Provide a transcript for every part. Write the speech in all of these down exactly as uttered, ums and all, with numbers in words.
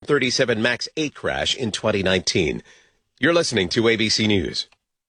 thirty-seven MAX eight crash in twenty nineteen. You're listening to A B C News.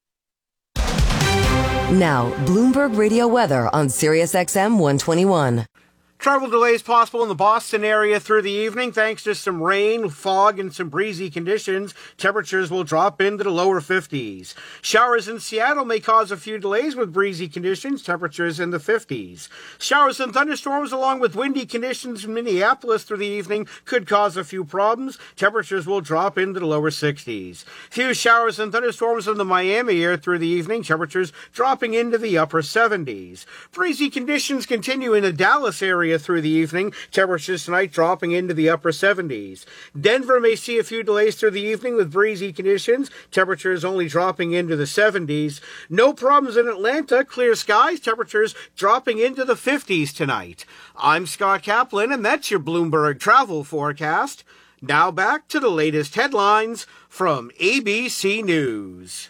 Now, Bloomberg Radio weather on Sirius X M one twenty-one. Travel delays possible in the Boston area through the evening thanks to some rain, fog, and some breezy conditions. Temperatures will drop into the lower fifties. Showers in Seattle may cause a few delays with breezy conditions, temperatures in the fifties. Showers and thunderstorms along with windy conditions in Minneapolis through the evening could cause a few problems. Temperatures will drop into the lower sixties. Few showers and thunderstorms in the Miami area through the evening, temperatures dropping into the upper seventies. Breezy conditions continue in the Dallas area through the evening, temperatures tonight dropping into the upper seventies. Denver may see a few delays through the evening with breezy conditions, temperatures only dropping into the seventies. No problems in Atlanta, clear skies, temperatures dropping into the fifties tonight. I'm Scott Kaplan, and that's your Bloomberg travel forecast. Now back to the latest headlines from A B C News.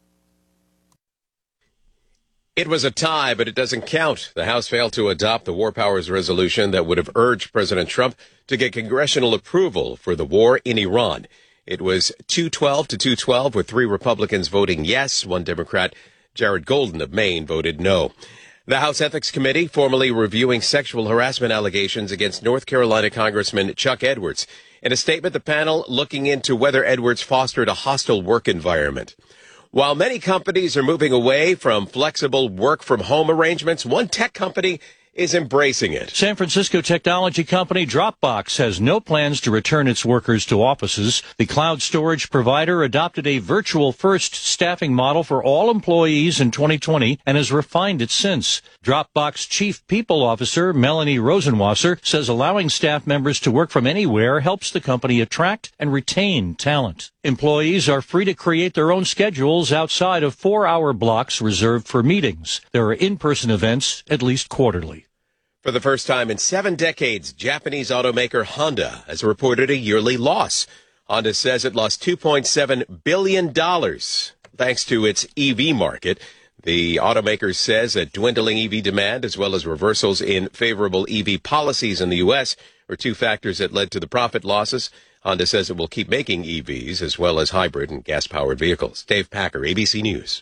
It was a tie, but it doesn't count. The House failed to adopt the War Powers Resolution that would have urged President Trump to get congressional approval for the war in Iran. It was two twelve to two twelve, with three Republicans voting yes. One Democrat, Jared Golden of Maine, voted no. The House Ethics Committee formally reviewing sexual harassment allegations against North Carolina Congressman Chuck Edwards. In a statement, the panel looking into whether Edwards fostered a hostile work environment. While many companies are moving away from flexible work-from-home arrangements, one tech company is embracing it. San Francisco technology company Dropbox has no plans to return its workers to offices. The cloud storage provider adopted a virtual-first staffing model for all employees in twenty twenty and has refined it since. Dropbox Chief People Officer Melanie Rosenwasser says allowing staff members to work from anywhere helps the company attract and retain talent. Employees are free to create their own schedules outside of four-hour blocks reserved for meetings. There are in-person events at least quarterly. For the first time in seven decades, Japanese automaker Honda has reported a yearly loss. Honda says it lost two point seven billion dollars thanks to its E V market. The automaker says that dwindling E V demand as well as reversals in favorable E V policies in the U S were two factors that led to the profit losses. Honda says it will keep making E Vs as well as hybrid and gas-powered vehicles. Dave Packer, A B C News.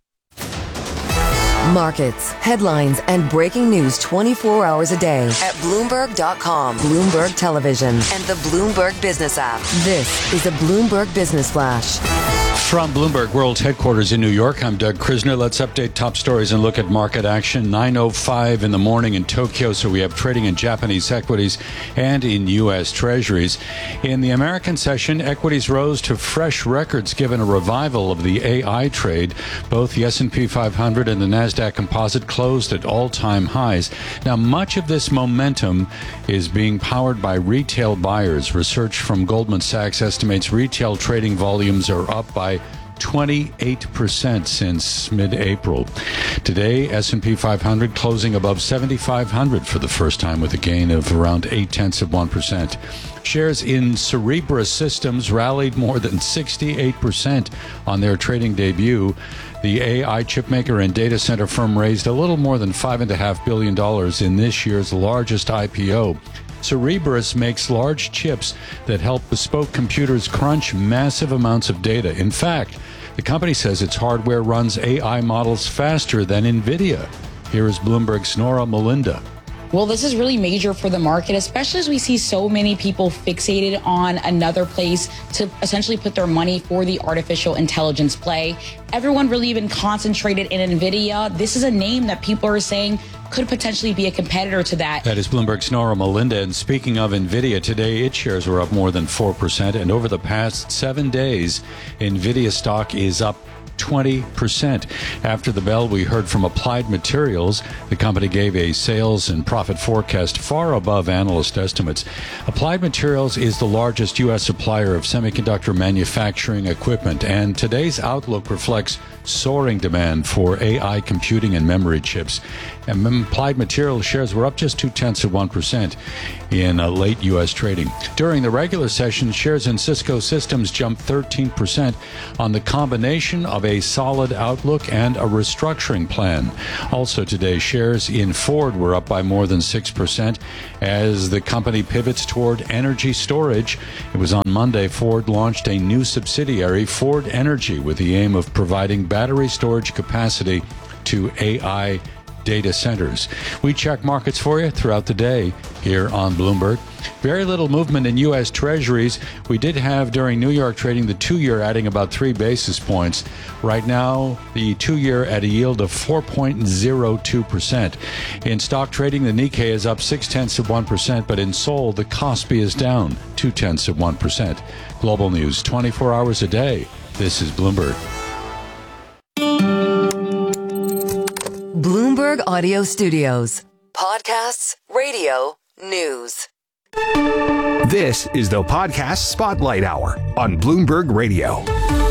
Markets, headlines, and breaking news twenty-four hours a day at Bloomberg dot com, Bloomberg Television, and the Bloomberg Business app. This is a Bloomberg Business Flash. From Bloomberg World Headquarters in New York, I'm Doug Krisner. Let's update top stories and look at market action. nine oh five in the morning in Tokyo, so we have trading in Japanese equities and in U S Treasuries. In the American session, equities rose to fresh records given a revival of the A I trade. Both the S and P five hundred and the NASDAQ Composite closed at all-time highs. Now, much of this momentum is being powered by retail buyers. Research from Goldman Sachs estimates retail trading volumes are up by twenty-eight percent since mid-April. Today, S and P five hundred closing above seventy-five hundred for the first time with a gain of around eight-tenths of one percent. Shares in Cerebras Systems rallied more than sixty-eight percent on their trading debut. The A I chipmaker and data center firm raised a little more than five point five billion dollars in this year's largest I P O. Cerebras makes large chips that help bespoke computers crunch massive amounts of data. In fact, the company says its hardware runs A I models faster than NVIDIA. Here is Bloomberg's Nora Melinda. Well, this is really major for the market, especially as we see so many people fixated on another place to essentially put their money for the artificial intelligence play. Everyone really been concentrated in NVIDIA. This is a name that people are saying could potentially be a competitor to that. That is Bloomberg's Nora Melinda. And speaking of NVIDIA, today its shares were up more than four percent. And over the past seven days, NVIDIA stock is up twenty percent. After the bell, we heard from Applied Materials. The company gave a sales and profit forecast far above analyst estimates. Applied Materials is the largest U S supplier of semiconductor manufacturing equipment, and today's outlook reflects soaring demand for A I computing and memory chips. And Applied Materials shares were up just two-tenths of one percent in uh, late U S trading. During the regular session, shares in Cisco Systems jumped thirteen percent on the combination of a solid outlook and a restructuring plan. Also today, shares in Ford were up by more than six percent as the company pivots toward energy storage. It was on Monday, Ford launched a new subsidiary, Ford Energy, with the aim of providing battery storage capacity to A I data centers. We check markets for you throughout the day here on Bloomberg. Very little movement in U S Treasuries. We did have during New York trading the two-year adding about three basis points. Right now, the two-year at a yield of four point zero two percent. In stock trading, the Nikkei is up six-tenths of one percent, but in Seoul, the Kospi is down two-tenths of one percent. Global news twenty-four hours a day. This is Bloomberg. Bloomberg Audio Studios. Podcasts, radio, news. This is the Podcast Spotlight Hour on Bloomberg Radio.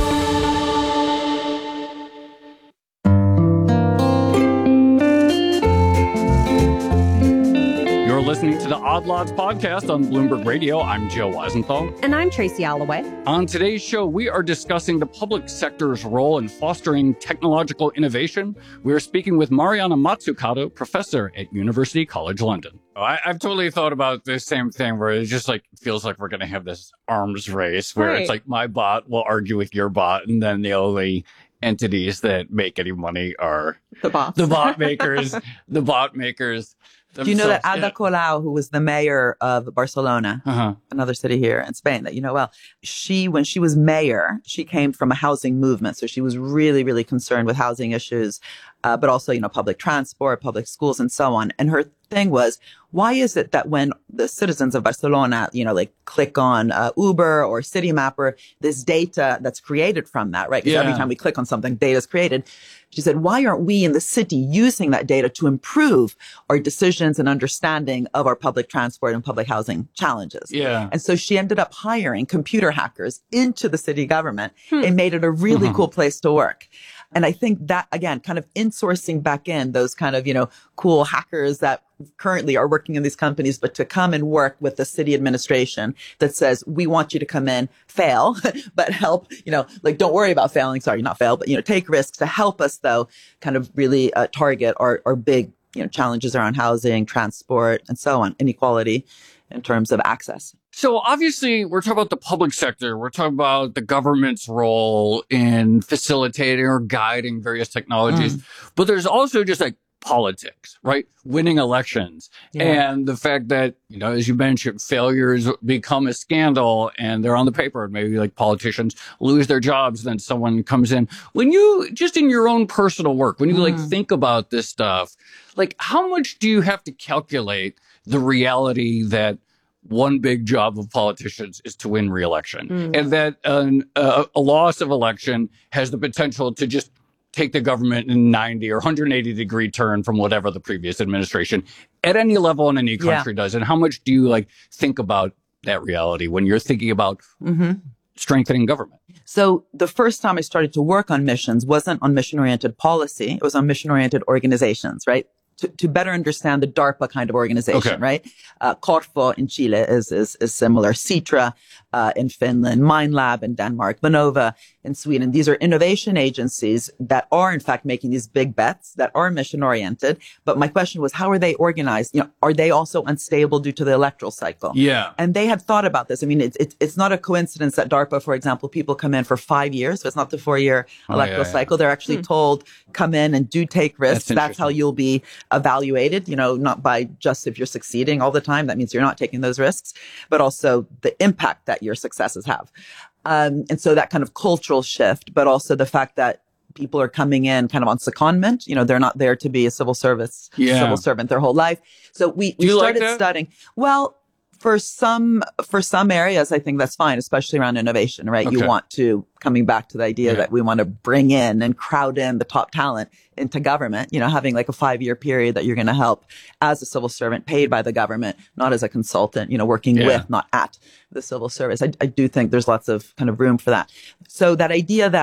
You're listening to the Odd Lots podcast on Bloomberg Radio. I'm Joe Weisenthal. And I'm Tracy Alloway. On today's show, we are discussing the public sector's role in fostering technological innovation. We are speaking with Mariana Mazzucato, professor at University College London. I, I've totally thought about this same thing where it just like feels like we're going to have this arms race where right. It's like my bot will argue with your bot, and then the only entities that make any money are the bots. The bot makers, the bot makers. Do you know that Ada Colau, who was the mayor of Barcelona, uh-huh. another city here in Spain that you know well, she, when she was mayor, she came from a housing movement. So she was really, really concerned with housing issues, uh, but also, you know, public transport, public schools, and so on. And her thing was, why is it that when the citizens of Barcelona, you know, like click on uh, Uber or Citymapper, this data that's created from that, right? Because yeah. every time we click on something, data is created. She said, why aren't we in the city using that data to improve our decisions and understanding of our public transport and public housing challenges? Yeah. And so she ended up hiring computer hackers into the city government hmm. and made it a really uh-huh. cool place to work. And I think that, again, kind of insourcing back in those kind of, you know, cool hackers that currently are working in these companies, but to come and work with the city administration that says, we want you to come in, fail, but help, you know, like, don't worry about failing. Sorry, not fail, but, you know, take risks to help us, though, kind of really uh, target our, our big, you know, challenges around housing, transport, and so on, inequality in terms of access. So obviously, we're talking about the public sector. We're talking about the government's role in facilitating or guiding various technologies. Mm. But there's also just like politics, right? Winning elections. Yeah. And the fact that, you know, as you mentioned, failures become a scandal and they're on the paper. Maybe like politicians lose their jobs, then someone comes in. When you, just in your own personal work, when you mm. like think about this stuff, like how much do you have to calculate the reality that one big job of politicians is to win re-election, mm. and that an, uh, a loss of election has the potential to just take the government in ninety or one hundred eighty degree turn from whatever the previous administration at any level in any country yeah. does. And how much do you like think about that reality when you're thinking about mm-hmm. strengthening government? So the first time I started to work on missions wasn't on mission-oriented policy. It was on mission-oriented organizations, right? To, to better understand the DARPA kind of organization, okay. right? Uh, Corfo in Chile is, is, is similar. Citra uh, in Finland, Minelab in Denmark, Minova in Sweden. These are innovation agencies that are, in fact, making these big bets that are mission-oriented. But my question was, how are they organized? You know, are they also unstable due to the electoral cycle? Yeah. And they had thought about this. I mean, it's it's, it's not a coincidence that DARPA, for example, people come in for five years. So it's not the four-year oh, electoral yeah, yeah. cycle. They're actually hmm. told, come in and do take risks. That's, That's how you'll be evaluated, you know, not by just if you're succeeding all the time. That means you're not taking those risks, but also the impact that your successes have. Um, and so that kind of cultural shift, but also the fact that people are coming in kind of on secondment. You know, they're not there to be a civil service, yeah. civil servant their whole life. So we, we started like studying. Well, for some, for some areas, I think that's fine, especially around innovation, right? Okay. You want to, coming back to the idea yeah. that we want to bring in and crowd in the top talent into government, you know, having like a five year period that you're going to help as a civil servant paid by the government, not as a consultant, you know, working yeah. with, not at the civil service. I, I do think there's lots of kind of room for that. So that idea that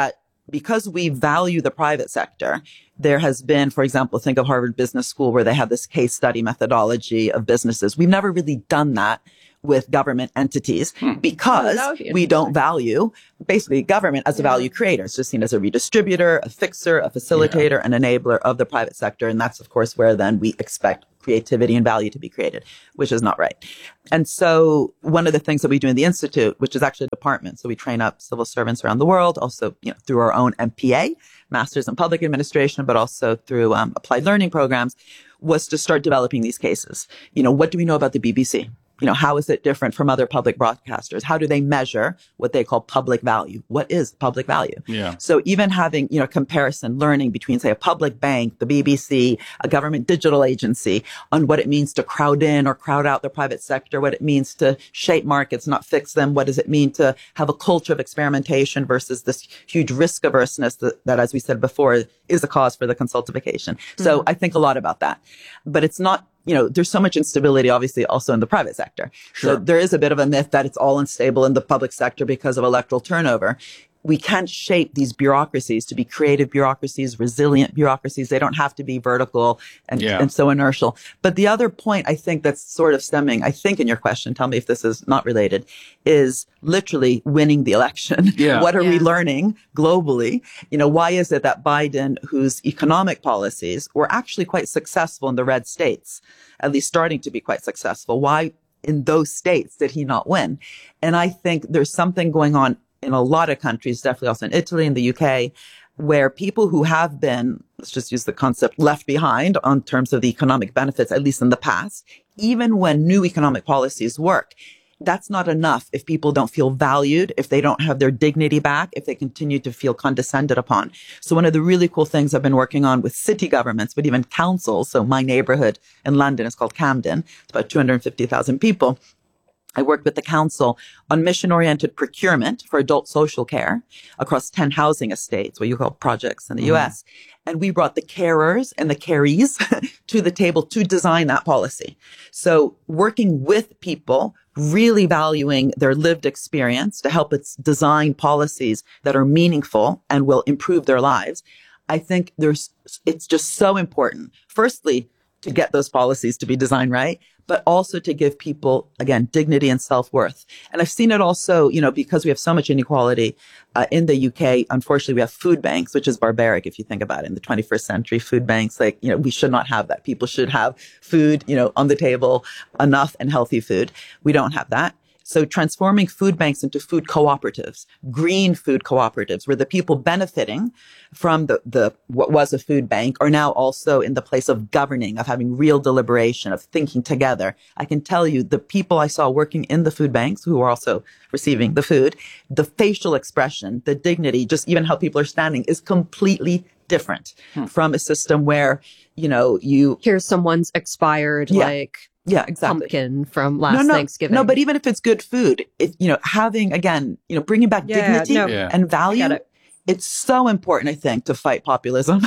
because we value the private sector, there has been, for example, think of Harvard Business School, where they have this case study methodology of businesses. We've never really done that with government entities hmm. because oh, be we don't value basically government as a yeah. value creator. It's just seen as a redistributor, a fixer, a facilitator, yeah. an enabler of the private sector. And that's, of course, where then we expect creativity and value to be created, which is not right. And so one of the things that we do in the Institute, which is actually a department, so we train up civil servants around the world, also you know, through our own M P A, Masters in Public Administration, but also through um, applied learning programs, was to start developing these cases. You know, what do we know about the B B C? You know, how is it different from other public broadcasters? How do they measure what they call public value? What is public value? Yeah. So even having, you know, comparison learning between, say, a public bank, the B B C, a government digital agency on what it means to crowd in or crowd out the private sector, what it means to shape markets, not fix them. What does it mean to have a culture of experimentation versus this huge risk averseness that, that as we said before, is a cause for the consultification. Mm-hmm. So I think a lot about that, but it's not, you know, there's so much instability, obviously, also in the private sector. Sure. So there is a bit of a myth that it's all unstable in the public sector because of electoral turnover. We can shape these bureaucracies to be creative bureaucracies, resilient bureaucracies. They don't have to be vertical and, yeah. and so inertial. But the other point I think that's sort of stemming, I think in your question, tell me if this is not related, is literally winning the election. Yeah. What are yeah. we learning globally? You know, why is it that Biden, whose economic policies were actually quite successful in the red states, at least starting to be quite successful, why in those states did he not win? And I think there's something going on in a lot of countries, definitely also in Italy and the U K, where people who have been, let's just use the concept, left behind on terms of the economic benefits, at least in the past, even when new economic policies work, that's not enough if people don't feel valued, if they don't have their dignity back, if they continue to feel condescended upon. So one of the really cool things I've been working on with city governments, but even councils, so my neighborhood in London is called Camden, it's about two hundred fifty thousand people. I worked with the council on mission-oriented procurement for adult social care across ten housing estates, what you call projects in the mm. U S. And we brought the carers and the carees to the table to design that policy. So working with people, really valuing their lived experience to help us design policies that are meaningful and will improve their lives. I think there's, it's just so important. Firstly, to get those policies to be designed right, but also to give people, again, dignity and self-worth. And I've seen it also, you know, because we have so much inequality uh, in the U K, unfortunately, we have food banks, which is barbaric if you think about it. In the twenty-first century, food banks, like, you know, we should not have that. People should have food, you know, on the table, enough and healthy food. We don't have that. So transforming food banks into food cooperatives, green food cooperatives, where the people benefiting from the, the, what was a food bank are now also in the place of governing, of having real deliberation, of thinking together. I can tell you the people I saw working in the food banks who are also receiving the food, the facial expression, the dignity, just even how people are standing is completely different hmm. from a system where, you know, you... Here's someone's expired, yeah. like... Yeah, exactly. Pumpkin from last no, no, Thanksgiving. No, but even if it's good food, if, you know, having, again, you know, bringing back yeah, dignity no, yeah. and value, it. it's so important, I think, to fight populism.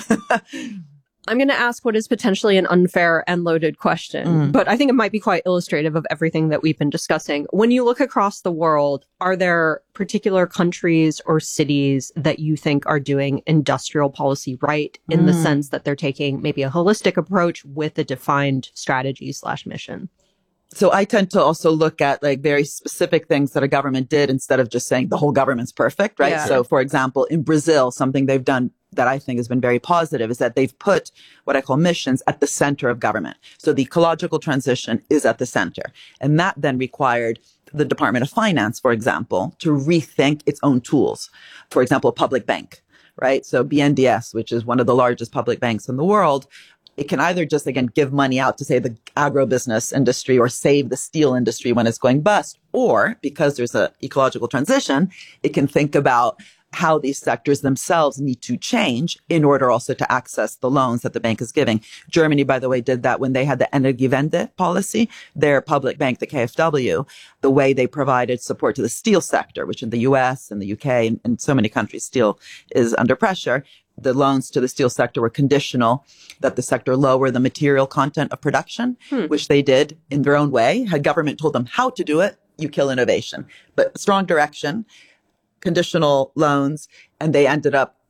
I'm going to ask what is potentially an unfair and loaded question, mm. but I think it might be quite illustrative of everything that we've been discussing. When you look across the world, are there particular countries or cities that you think are doing industrial policy right in mm. the sense that they're taking maybe a holistic approach with a defined strategy slash mission? So I tend to also look at like very specific things that a government did instead of just saying the whole government's perfect, right? Yeah. So for example, in Brazil, something they've done that I think has been very positive is that they've put what I call missions at the center of government. So the ecological transition is at the center. And that then required the Department of Finance, for example, to rethink its own tools. For example, a public bank, right? So B N D E S, which is one of the largest public banks in the world, it can either just, again, give money out to, say, the agribusiness industry or save the steel industry when it's going bust. Or, because there's an ecological transition, it can think about how these sectors themselves need to change in order also to access the loans that the bank is giving. Germany, by the way, did that when they had the Energiewende policy, their public bank, the K F W, the way they provided support to the steel sector, which in the U S and the U K and, and so many countries, steel is under pressure. The loans to the steel sector were conditional that the sector lower the material content of production, hmm. which they did in their own way. Had government told them how to do it, you kill innovation. But strong direction, conditional loans, and they ended up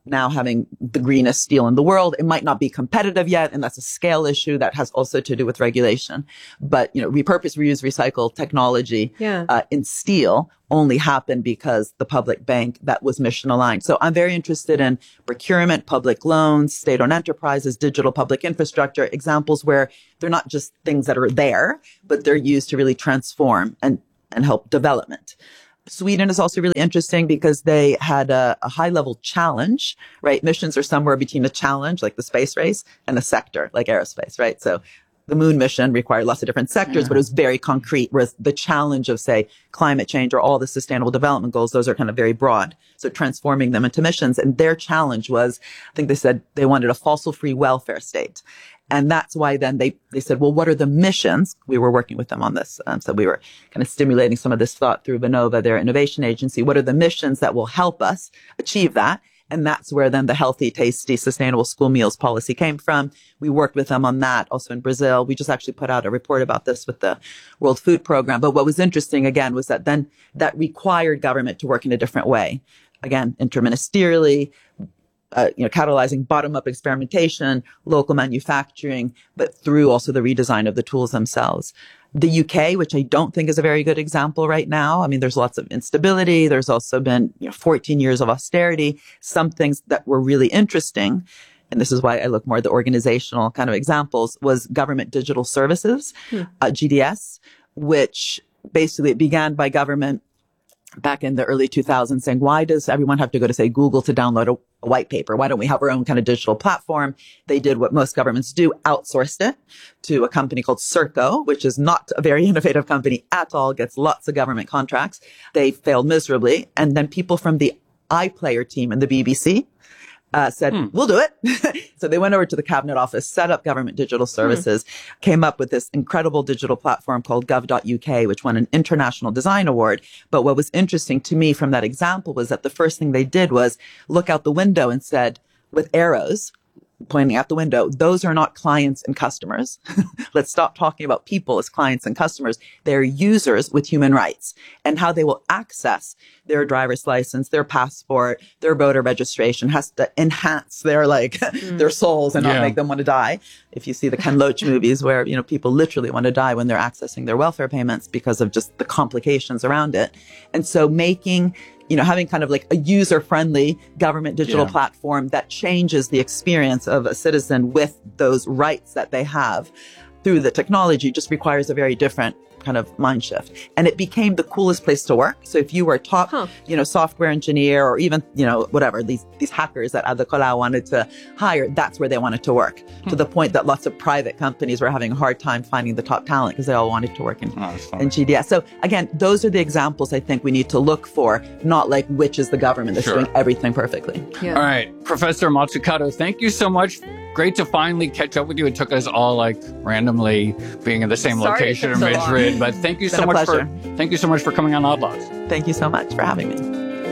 now having the greenest steel in the world. It might not be competitive yet, and that's a scale issue that has also to do with regulation. But, you know, repurpose, reuse, recycle technology yeah. uh, in steel only happened because the public bank that was mission aligned. So I'm very interested in procurement, public loans, state-owned enterprises, digital public infrastructure, examples where they're not just things that are there, but they're used to really transform and, and help development. Sweden is also really interesting because they had a, a high level challenge, right? Missions are somewhere between a challenge, like the space race, and a sector, like aerospace, right? So the moon mission required lots of different sectors, yeah. but it was very concrete, whereas the challenge of, say, climate change or all the sustainable development goals, those are kind of very broad. So transforming them into missions. And their challenge was, I think they said they wanted a fossil-free welfare state. And that's why then they, they said, well, what are the missions? We were working with them on this. Um, so we were kind of stimulating some of this thought through Vinnova, their innovation agency. What are the missions that will help us achieve that? And that's where then the healthy, tasty, sustainable school meals policy came from. We worked with them on that also in Brazil. We just actually put out a report about this with the World Food Program. But what was interesting, again, was that then that required government to work in a different way. Again, interministerially, Uh, you know, catalyzing bottom-up experimentation, local manufacturing, but through also the redesign of the tools themselves. The U K, which I don't think is a very good example right now. I mean, there's lots of instability. There's also been, you know, fourteen years of austerity. Some things that were really interesting, and this is why I look more at the organizational kind of examples, was government digital services, hmm. uh, G D S, which basically it began by government back in the early two thousands saying, why does everyone have to go to, say, Google to download a, a white paper? Why don't we have our own kind of digital platform? They did what most governments do, outsourced it to a company called Serco, which is not a very innovative company at all, gets lots of government contracts. They failed miserably. And then people from the iPlayer team in the B B C Uh, said, hmm. we'll do it. So they went over to the cabinet office, set up government digital services, hmm. came up with this incredible digital platform called gov dot U K, which won an international design award. But what was interesting to me from that example was that the first thing they did was look out the window and said, with arrows pointing out the window, those are not clients and customers. Let's stop talking about people as clients and customers. They're users with human rights, and how they will access their driver's license, their passport, their voter registration has to enhance their, like, mm. their souls and yeah. not make them want to die. If you see the Ken Loach movies where, you know, people literally want to die when they're accessing their welfare payments because of just the complications around it. And so making, you know, having kind of like a user-friendly government digital yeah. platform that changes the experience of a citizen with those rights that they have through the technology just requires a very different kind of mind shift. And it became the coolest place to work. So if you were a top, huh. you know, software engineer or even, you know, whatever, these, these hackers that Ada Colau wanted to hire, that's where they wanted to work. Hmm. To the point that lots of private companies were having a hard time finding the top talent because they all wanted to work in, oh, in G D S. So again, those are the examples I think we need to look for, not like which is the government that's sure. doing everything perfectly. Yeah. All right. Professor Mazzucato, thank you so much. Great to finally catch up with you. It took us all like randomly being in the same Sorry location in so Madrid, long. But thank you so much for thank you so much for coming on Odd Lots. Thank you so much for having me.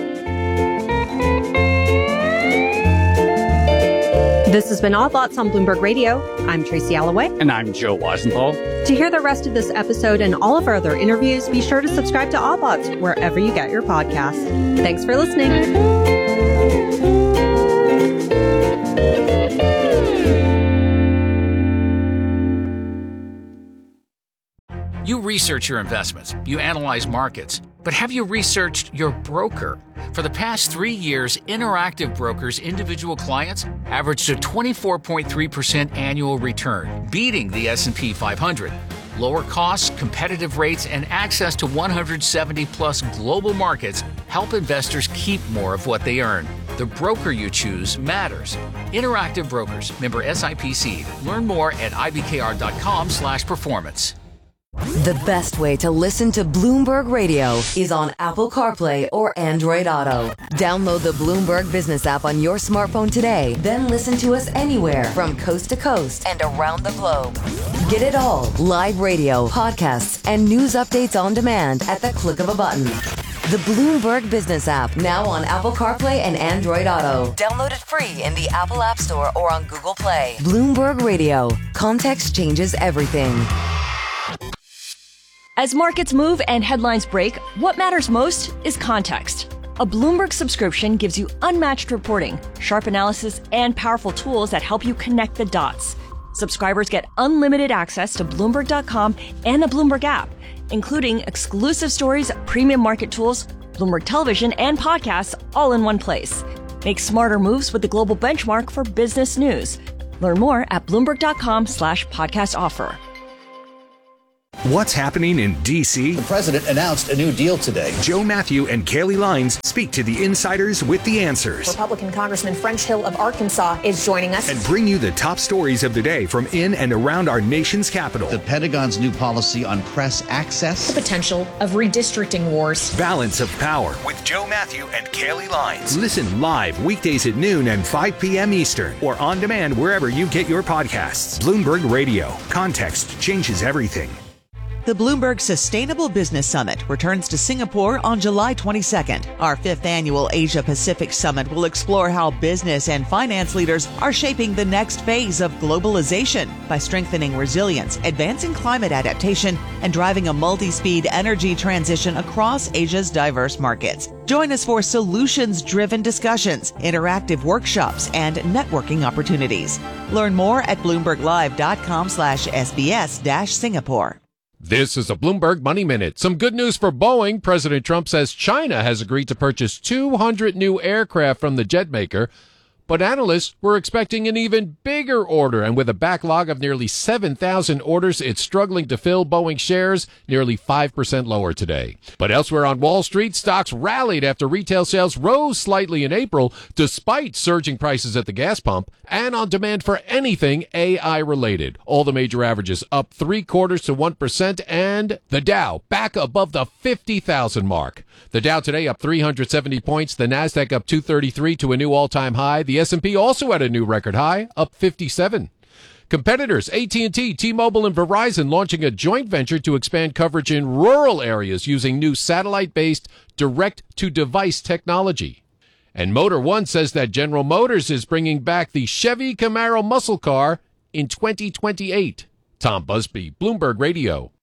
This has been Odd Lots on Bloomberg Radio. I'm Tracy Alloway. And I'm Joe Weisenthal. To hear the rest of this episode and all of our other interviews, be sure to subscribe to Odd Lots wherever you get your podcasts. Thanks for listening. You research your investments, you analyze markets, but have you researched your broker? For the past three years, Interactive Brokers' individual clients averaged a twenty-four point three percent annual return, beating the S and P five hundred. Lower costs, competitive rates, and access to one hundred seventy plus global markets help investors keep more of what they earn. The broker you choose matters. Interactive Brokers, member S I P C. Learn more at I B K R dot com slash performance. The best way to listen to Bloomberg Radio is on Apple CarPlay or Android Auto. Download the Bloomberg Business app on your smartphone today, then listen to us anywhere from coast to coast and around the globe. Get it all, live radio, podcasts, and news updates on demand at the click of a button. The Bloomberg Business app, now on Apple CarPlay and Android Auto. Download it free in the Apple App Store or on Google Play. Bloomberg Radio. Context changes everything. As markets move and headlines break, what matters most is context. A Bloomberg subscription gives you unmatched reporting, sharp analysis, and powerful tools that help you connect the dots. Subscribers get unlimited access to Bloomberg dot com and the Bloomberg app, including exclusive stories, premium market tools, Bloomberg Television, and podcasts all in one place. Make smarter moves with the global benchmark for business news. Learn more at Bloomberg dot com slash podcast offer. What's happening in D C? The president announced a new deal today. Joe Matthew and Kaylee Lines speak to the insiders with the answers. Republican Congressman French Hill of Arkansas is joining us. And bring you the top stories of the day from in and around our nation's capital. The Pentagon's new policy on press access. The potential of redistricting wars. Balance of Power with Joe Matthew and Kaylee Lines. Listen live weekdays at noon and five p.m. Eastern or on demand wherever you get your podcasts. Bloomberg Radio. Context changes everything. The Bloomberg Sustainable Business Summit returns to Singapore on July twenty-second. Our fifth annual Asia Pacific Summit will explore how business and finance leaders are shaping the next phase of globalization by strengthening resilience, advancing climate adaptation, and driving a multi-speed energy transition across Asia's diverse markets. Join us for solutions-driven discussions, interactive workshops, and networking opportunities. Learn more at bloomberg live dot com slash S B S dash Singapore. This is a Bloomberg Money Minute. Some good news for Boeing. President Trump says China has agreed to purchase two hundred new aircraft from the jet maker, but analysts were expecting an even bigger order. And with a backlog of nearly seven thousand orders, it's struggling to fill. Boeing shares nearly five percent lower today. But elsewhere on Wall Street, stocks rallied after retail sales rose slightly in April, despite surging prices at the gas pump and on demand for anything A I related. All the major averages up three quarters to one percent, and the Dow back above the fifty thousand mark. The Dow today up three hundred seventy points, the Nasdaq up two thirty-three to a new all-time high. The S and P also at a new record high, up fifty-seven. Competitors A T and T, T-Mobile, and Verizon launching a joint venture to expand coverage in rural areas using new satellite-based direct-to-device technology. And Motor One says that General Motors is bringing back the Chevy Camaro muscle car in twenty twenty-eight. Tom Busby, Bloomberg Radio.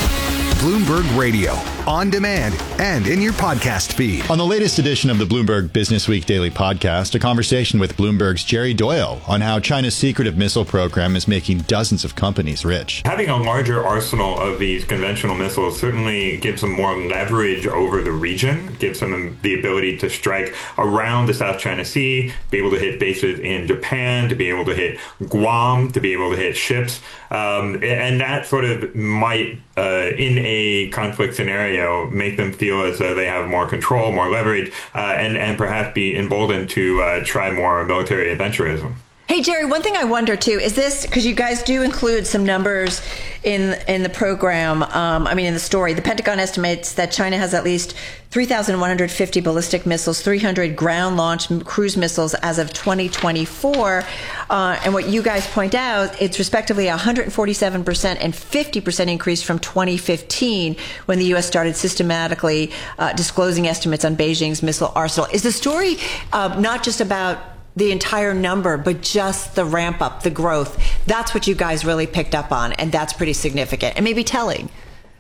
Bloomberg Radio, on demand and in your podcast feed. On the latest edition of the Bloomberg Business Week Daily Podcast, a conversation with Bloomberg's Jerry Doyle on how China's secretive missile program is making dozens of companies rich. Having a larger arsenal of these conventional missiles certainly gives them more leverage over the region, gives them the ability to strike around the South China Sea, be able to hit bases in Japan, to be able to hit Guam, to be able to hit ships. Um, and that sort of might, uh, in a conflict scenario, make them feel as though they have more control, more leverage, uh, and, and perhaps be emboldened to uh, try more military adventurism. Hey, Jerry, one thing I wonder, too, is this, because you guys do include some numbers in in the program, um, I mean, in the story. The Pentagon estimates that China has at least three thousand one hundred fifty ballistic missiles, three hundred ground-launched cruise missiles as of twenty twenty-four. Uh, and what you guys point out, it's respectively one hundred forty-seven percent and fifty percent increase from twenty fifteen, when the U S started systematically uh, disclosing estimates on Beijing's missile arsenal. Is the story uh, not just about the entire number, but just the ramp up, the growth? That's what you guys really picked up on, and that's pretty significant and maybe telling.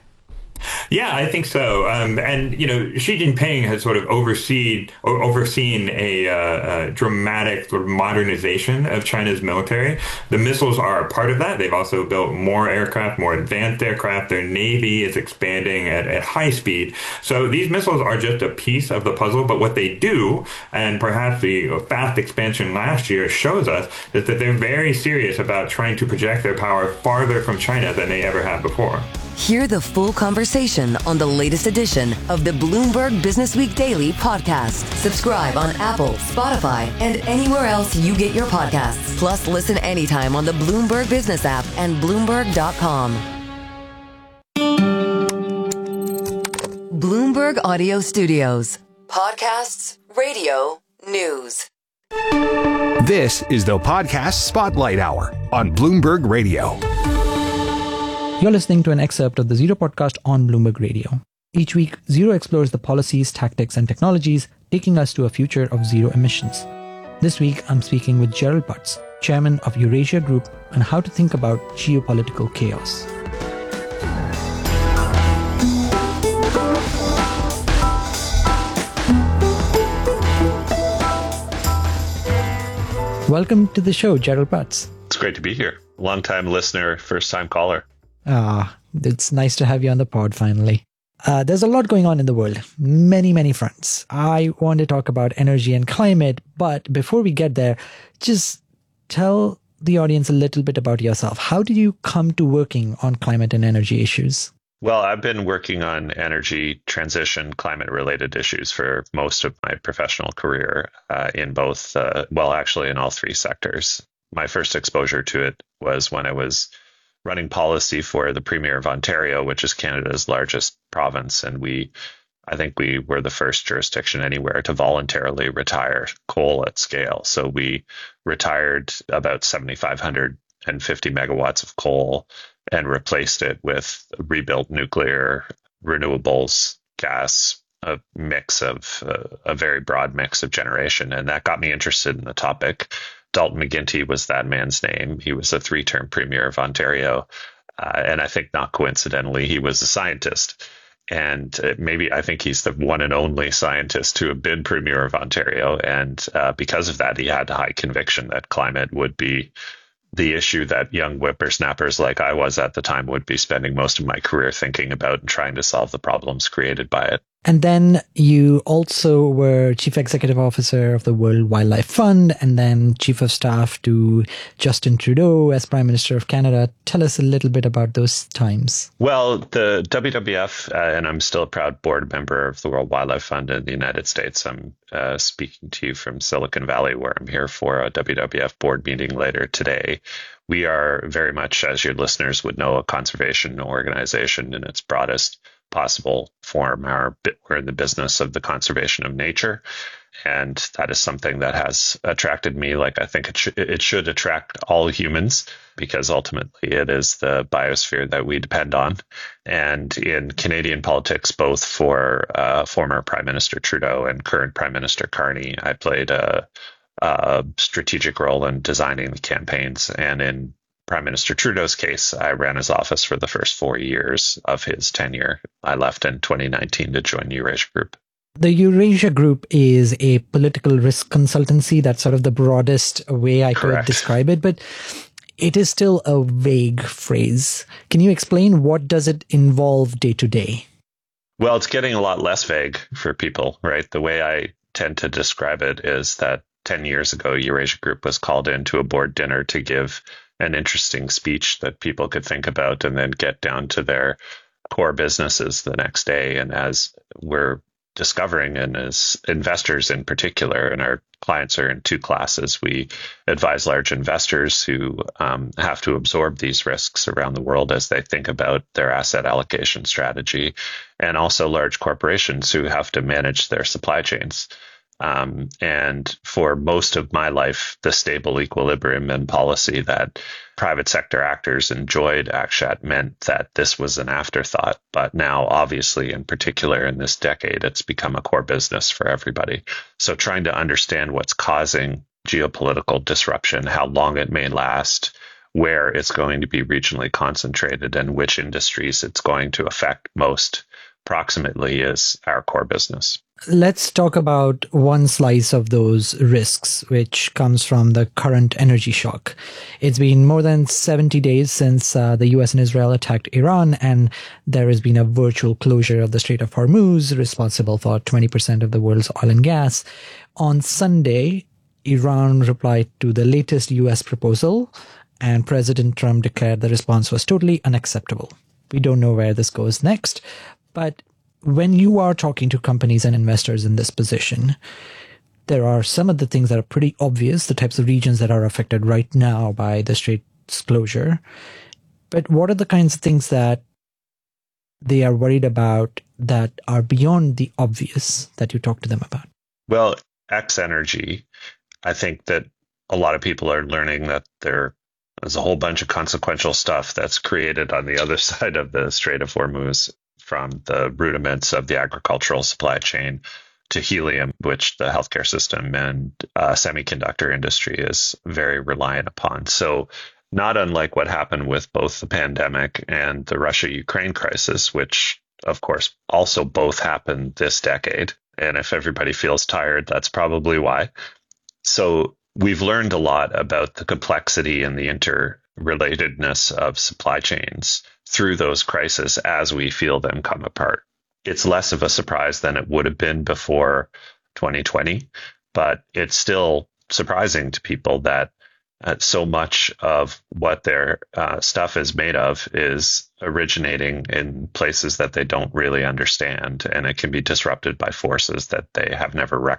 Yeah, I think so. Um, and, you know, Xi Jinping has sort of overseen, or overseen a, uh, a dramatic sort of modernization of China's military. The missiles are a part of that. They've also built more aircraft, more advanced aircraft. Their Navy is expanding at, at high speed. So these missiles are just a piece of the puzzle. But what they do, and perhaps the fast expansion last year shows us, is that they're very serious about trying to project their power farther from China than they ever have before. Hear the full conversation on the latest edition of the Bloomberg Business Week Daily podcast. Subscribe on Apple, Spotify, and anywhere else you get your podcasts. Plus, listen anytime on the Bloomberg Business app and Bloomberg dot com. Bloomberg Audio Studios. Podcasts, radio, news. This is the Podcast Spotlight Hour on Bloomberg Radio. You're listening to an excerpt of the Zero podcast on Bloomberg Radio. Each week, Zero explores the policies, tactics, and technologies taking us to a future of zero emissions. This week, I'm speaking with Gerald Butts, chairman of Eurasia Group, on how to think about geopolitical chaos. Welcome to the show, Gerald Butts. It's great to be here. Long-time listener, first-time caller. Ah, it's nice to have you on the pod finally. Uh, there's a lot going on in the world, many, many fronts. I want to talk about energy and climate, but before we get there, just tell the audience a little bit about yourself. How did you come to working on climate and energy issues? Well, I've been working on energy transition, climate-related issues for most of my professional career uh, in both, uh, well, actually in all three sectors. My first exposure to it was when I was running policy for the Premier of Ontario, which is Canada's largest province. And we, I think we were the first jurisdiction anywhere to voluntarily retire coal at scale. So we retired about seven thousand five hundred fifty megawatts of coal and replaced it with rebuilt nuclear, renewables, gas, a mix of uh, a very broad mix of generation. And that got me interested in the topic. Dalton McGuinty was that man's name. He was a three-term Premier of Ontario. Uh, and I think not coincidentally, he was a scientist. And uh, maybe I think he's the one and only scientist to have been Premier of Ontario. And uh, because of that, he had high conviction that climate would be the issue that young whippersnappers like I was at the time would be spending most of my career thinking about and trying to solve the problems created by it. And then you also were Chief Executive Officer of the World Wildlife Fund and then Chief of Staff to Justin Trudeau as Prime Minister of Canada. Tell us a little bit about those times. Well, the W W F, uh, and I'm still a proud board member of the World Wildlife Fund in the United States. I'm uh, speaking to you from Silicon Valley, where I'm here for a W W F board meeting later today. We are very much, as your listeners would know, a conservation organization in its broadest possible form. Our, we're in the business of the conservation of nature, and that is something that has attracted me, like I think it, sh- it should attract all humans, because ultimately it is the biosphere that we depend on. And in Canadian politics, both for uh, former Prime Minister Trudeau and current Prime Minister Carney, I played a, a strategic role in designing the campaigns. And in Prime Minister Trudeau's case, I ran his office for the first four years of his tenure. I left in twenty nineteen to join Eurasia Group. The Eurasia Group is a political risk consultancy. That's sort of the broadest way I Correct. could describe it, but it is still a vague phrase. Can you explain what does it involve day to day? Well, it's getting a lot less vague for people, right? The way I tend to describe it is that ten years ago, Eurasia Group was called into a board dinner to give an interesting speech that people could think about and then get down to their core businesses the next day. And as we're discovering, and as investors in particular, and our clients are in two classes, we advise large investors who um, have to absorb these risks around the world as they think about their asset allocation strategy, and also large corporations who have to manage their supply chains. Um, and for most of my life, the stable equilibrium and policy that private sector actors enjoyed Akshat meant that this was an afterthought. But now, obviously, in particular in this decade, it's become a core business for everybody. So trying to understand what's causing geopolitical disruption, how long it may last, where it's going to be regionally concentrated, and which industries it's going to affect most proximately is our core business. Let's talk about one slice of those risks, which comes from the current energy shock. It's been more than seventy days since uh, the U S and Israel attacked Iran, and there has been a virtual closure of the Strait of Hormuz, responsible for twenty percent of the world's oil and gas. On Sunday, Iran replied to the latest U S proposal, and President Trump declared the response was totally unacceptable. We don't know where this goes next, but when you are talking to companies and investors in this position, there are some of the things that are pretty obvious, the types of regions that are affected right now by the strait's closure. But what are the kinds of things that they are worried about that are beyond the obvious that you talk to them about? Well, X Energy, I think that a lot of people are learning that there is a whole bunch of consequential stuff that's created on the other side of the Strait of Hormuz, from the rudiments of the agricultural supply chain to helium, which the healthcare system and uh, semiconductor industry is very reliant upon. So not unlike what happened with both the pandemic and the Russia-Ukraine crisis, which, of course, also both happened this decade. And if everybody feels tired, that's probably why. So we've learned a lot about the complexity and the interrelatedness of supply chains through those crises as we feel them come apart. It's less of a surprise than it would have been before twenty twenty, but it's still surprising to people that uh, so much of what their uh, stuff is made of is originating in places that they don't really understand, and it can be disrupted by forces that they have never recognized.